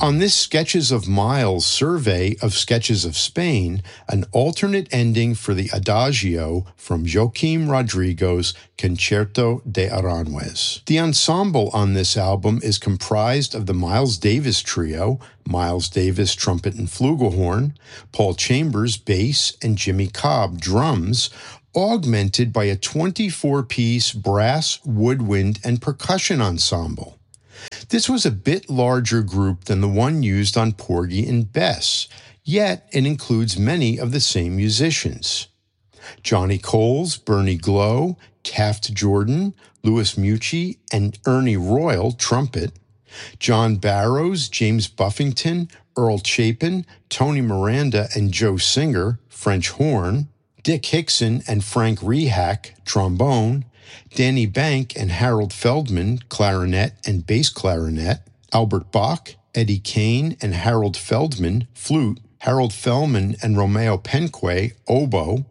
On this Sketches of Miles survey of Sketches of Spain, an alternate ending for the Adagio from Joaquim Rodrigo's Concerto de Aranjuez. The ensemble on this album is comprised of the Miles Davis Trio, Miles Davis trumpet and flugelhorn, Paul Chambers bass, and Jimmy Cobb drums, augmented by a 24-piece brass, woodwind, and percussion ensemble. This was a bit larger group than the one used on Porgy and Bess, yet it includes many of the same musicians. Johnny Coles, Bernie Glow, Taft Jordan, Louis Mucci, and Ernie Royal, trumpet, John Barrows, James Buffington, Earl Chapin, Tony Miranda, and Joe Singer, French horn, Dick Hickson and Frank Rehack, trombone, Danny Bank and Harold Feldman, clarinet and bass clarinet, Albert Bach, Eddie Kane and Harold Feldman, flute, Harold Feldman and Romeo Penque, oboe,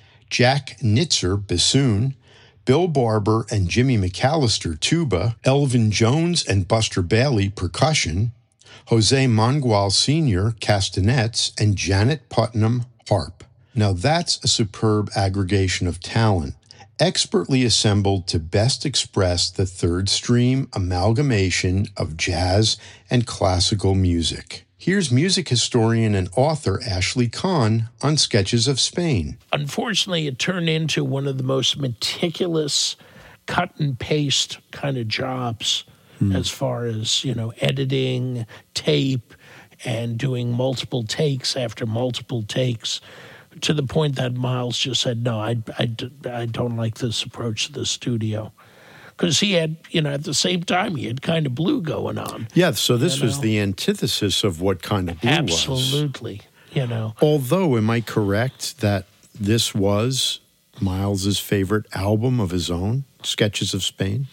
Jack Nitzer, bassoon, Bill Barber and Jimmy McAllister, tuba, Elvin Jones and Buster Bailey, percussion, Jose Mangual Sr., castanets, and Janet Putnam, harp. Now that's a superb aggregation of talent, expertly assembled to best express the third stream amalgamation of jazz and classical music. Here's music historian and author Ashley Kahn on Sketches of Spain. Unfortunately, it turned into one of the most meticulous cut and paste kind of jobs as far as, editing, tape, and doing multiple takes after multiple takes, to the point that Miles just said, no, I don't like this approach to the studio. Because he had, at the same time, he had kind of blue going on. Yeah, so this was the antithesis of what kind of blue was. Absolutely, Although, am I correct that this was Miles's favorite album of his own, Sketches of Spain?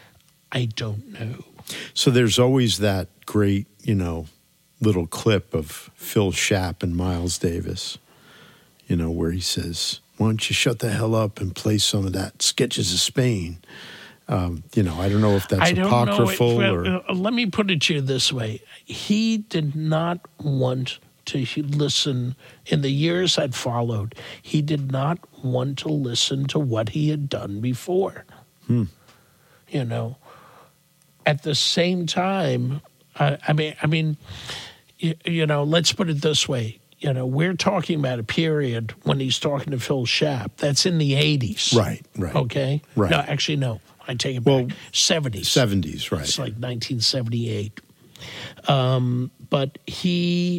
I don't know. So there's always that great, little clip of Phil Schaap and Miles Davis, where he says, why don't you shut the hell up and play some of that Sketches of Spain? I don't know if that's apocryphal or... Let me put it to you this way. He did not want to listen, in the years that followed, he did not want to listen to what he had done before. At the same time, let's put it this way. We're talking about a period when he's talking to Phil Schaap. That's in the 80s. Right. Okay? Right. No, actually, no. I take it back. 70s. 70s, right. It's like 1978. But he,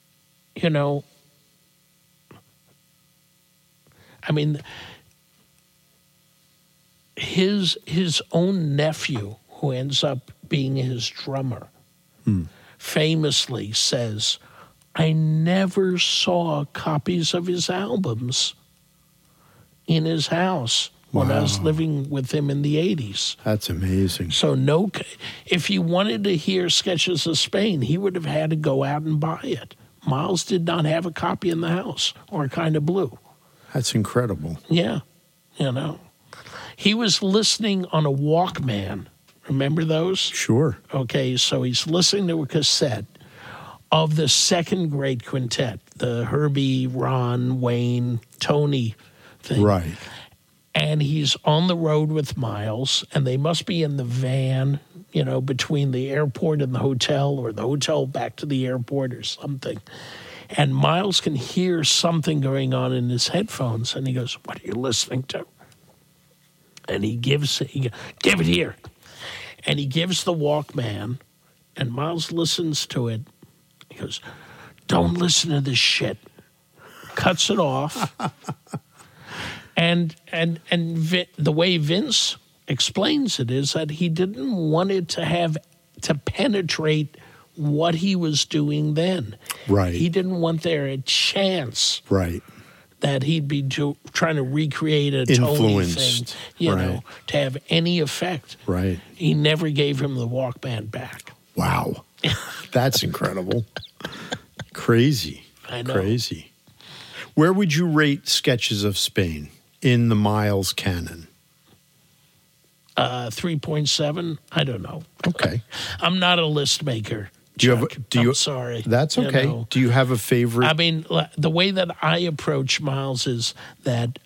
his own nephew, who ends up being his drummer, famously says, I never saw copies of his albums in his house when I was living with him in the 80s. That's amazing. So if he wanted to hear Sketches of Spain, he would have had to go out and buy it. Miles did not have a copy in the house, or Kind of Blue. That's incredible. Yeah, He was listening on a Walkman. Remember those? Sure. Okay, so he's listening to a cassette of the second great quintet, the Herbie, Ron, Wayne, Tony thing. Right. And he's on the road with Miles, and they must be in the van, between the airport and the hotel, or the hotel back to the airport or something. And Miles can hear something going on in his headphones, and he goes, what are you listening to? And he give it here. And he gives the Walkman, and Miles listens to it. He goes, don't listen to this shit. Cuts it off. And the way Vince explains it is that he didn't want it to penetrate what he was doing then. Right. He didn't want there a chance. Right. That he'd be trying to recreate a Tony thing, to have any effect. Right. He never gave him the Walkman back. Wow. That's incredible. Crazy. I know. Crazy. Where would you rate Sketches of Spain in the Miles canon? 3.7? I don't know. Okay. I'm not a list maker. I'm sorry. That's okay. Do you have a favorite? I mean, the way that I approach Miles is that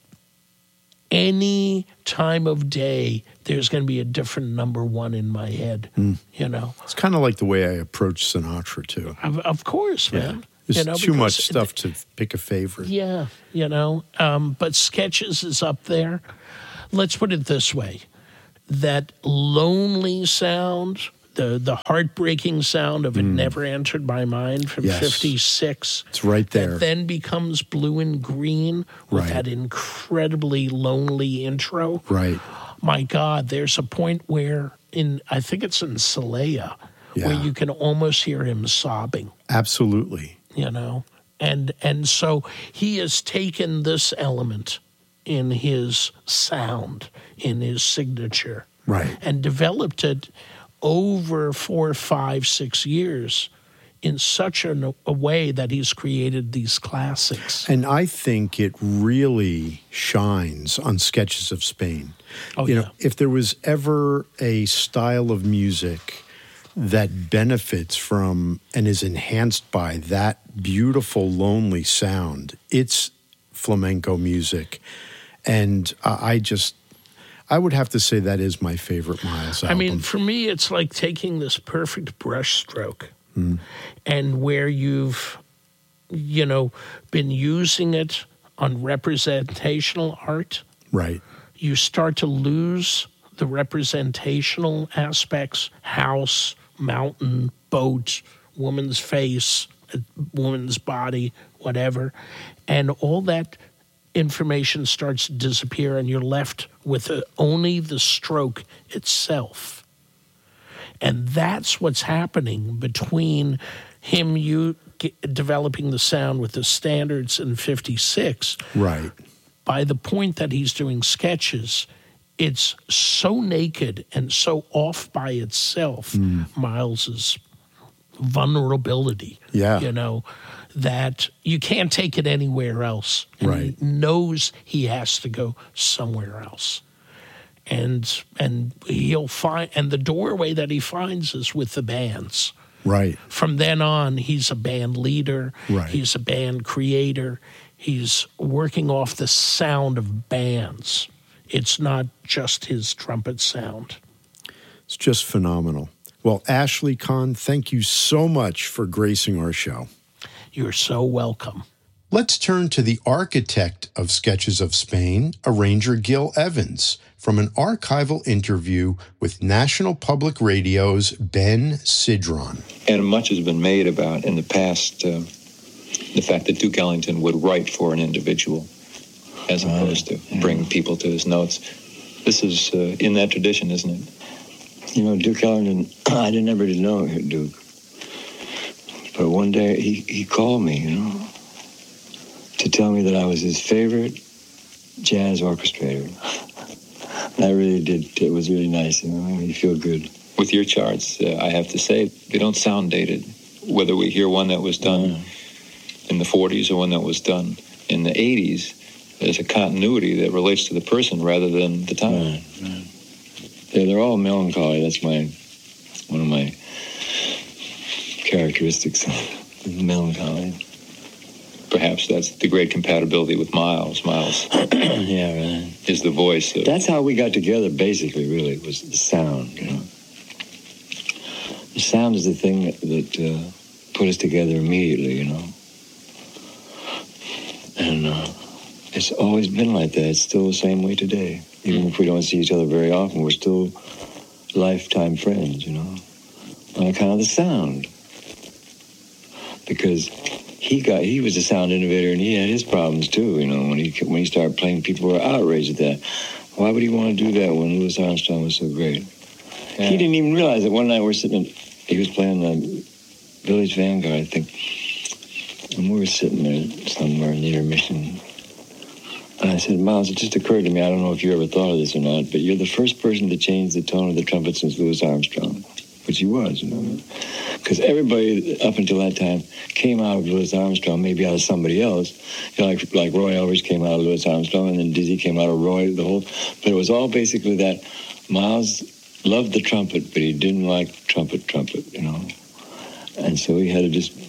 any time of day, there's going to be a different number one in my head, It's kind of like the way I approach Sinatra, too. Of course, man. There's too much stuff to pick a favorite. Yeah, but Sketches is up there. Let's put it this way. That lonely sound, the heartbreaking sound of It Never Entered My Mind from 56. It's right there. That then becomes Blue and Green with that incredibly lonely intro. Right. My God, there's a point where I think it's in Celea, where you can almost hear him sobbing. Absolutely. And so he has taken this element in his sound, in his signature, and developed it over 4, 5, 6 years in such a way that he's created these classics. And I think it really shines on Sketches of Spain. If there was ever a style of music that benefits from and is enhanced by that beautiful, lonely sound, it's flamenco music. And I would have to say that is my favorite Miles album. I mean, for me, it's like taking this perfect brush stroke and where you've, been using it on representational art. Right. You start to lose the representational aspects, house, mountain, boat, woman's face, woman's body, whatever. And all that information starts to disappear and you're left with only the stroke itself. And that's what's happening between him developing the sound with the standards in 56. Right. By the point that he's doing Sketches, it's so naked and so off by itself, Miles's vulnerability, that you can't take it anywhere else. And he knows he has to go somewhere else. And he'll find, and the doorway that he finds is with the bands. Right. From then on, he's a band leader. Right. He's a band creator. He's working off the sound of bands. It's not just his trumpet sound. It's just phenomenal. Well, Ashley Kahn, thank you so much for gracing our show. You're so welcome. Let's turn to the architect of Sketches of Spain, arranger Gil Evans, from an archival interview with National Public Radio's Ben Sidron. And much has been made about, in the past, the fact that Duke Ellington would write for an individual as opposed to bring people to his notes. This is in that tradition, isn't it? Duke Ellington, I never did know Duke. But one day he called me, to tell me that I was his favorite jazz orchestrator. And I really did. It was really nice, it made me feel good. With your charts, I have to say, they don't sound dated. Whether we hear one that was done in the 40s or one that was done in the 80s, there's a continuity that relates to the person rather than the time. Right. They're all melancholy. That's one of my characteristics, melancholy. Perhaps that's the great compatibility with Miles. Miles is the voice. That's how we got together, basically, really, was the sound, The sound is the thing that put us together immediately, And it's always been like that. It's still the same way today. Even if we don't see each other very often, we're still lifetime friends, on account of the sound. Because he was a sound innovator, and he had his problems too. When he started playing, people were outraged at that. Why would he want to do that when Louis Armstrong was so great? Yeah. He didn't even realize that one night he was playing the Village Vanguard, I think, and we were sitting there somewhere in the intermission. And I said, Miles, it just occurred to me, I don't know if you ever thought of this or not, but you're the first person to change the tone of the trumpet since Louis Armstrong, which he was, Because everybody up until that time came out of Louis Armstrong, maybe out of somebody else. Like Roy Elvis came out of Louis Armstrong, and then Dizzy came out of Roy, but it was all basically that Miles loved the trumpet, but he didn't like trumpet, And so he had to just...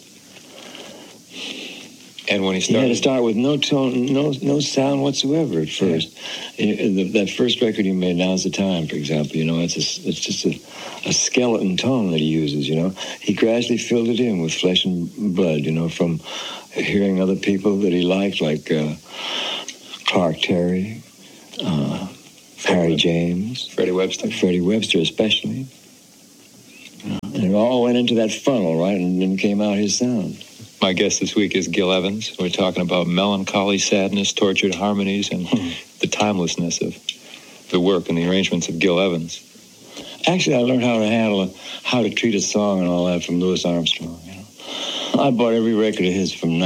And when he had to start with no tone, no sound whatsoever at first. That first record he made, Now's the Time, for example, it's just a skeleton tone that he uses, He gradually filled it in with flesh and blood, from hearing other people that he liked, like Clark Terry, Harry James. Freddie Webster especially. And it all went into that funnel, right, and then came out his sound. My guest this week is Gil Evans. We're talking about melancholy, sadness, tortured harmonies, and the timelessness of the work and the arrangements of Gil Evans. Actually, I learned how to treat a song and all that from Louis Armstrong. I bought every record of his from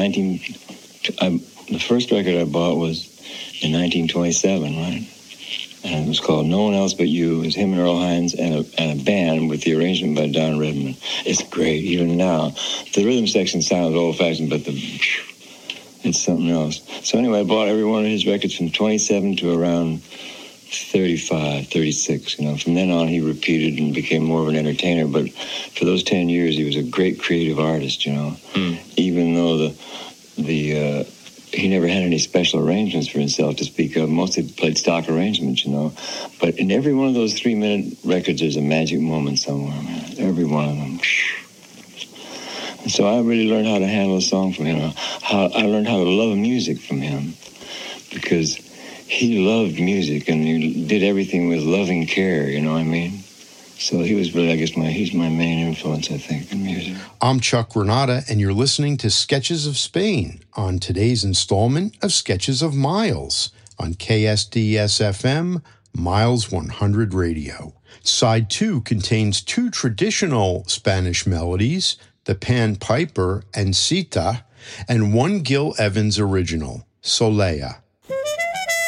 the first record I bought was in 1927, right? And it was called No One Else But You. It was him and Earl Hines and a band with the arrangement by Don Redman. It's great, even now. The rhythm section sounds old-fashioned, but it's something else. So anyway, I bought every one of his records from 27 to around 35, 36. From then on, he repeated and became more of an entertainer. But for those 10 years, he was a great creative artist, Even though he never had any special arrangements for himself to speak of. Mostly played stock arrangements, But in every one of those 3-minute records, there's a magic moment somewhere, man. Every one of them. And so I really learned how to handle a song from him. I learned how to love music from him. Because he loved music and he did everything with loving care, you know what I mean? So he was really, I guess, he's my main influence, I think, in music. I'm Chuck Renata, and you're listening to Sketches of Spain on today's installment of Sketches of Miles on KSDS-FM, Miles 100 Radio. Side 2 contains 2 traditional Spanish melodies, the Pan Piper and Cita, and 1 Gil Evans original, Solea.